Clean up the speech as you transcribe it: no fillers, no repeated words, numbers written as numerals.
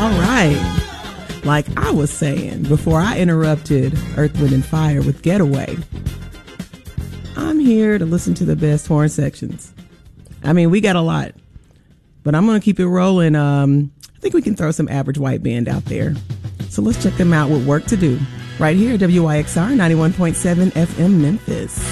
All right. Like I was saying before I interrupted Earth, Wind, and Fire with Getaway, I'm here to listen to the best horn sections. I mean, we got a lot, but I'm going to keep it rolling. I think we can throw some Average White Band out there. So let's check them out with Work to Do right here at WYXR 91.7 FM Memphis.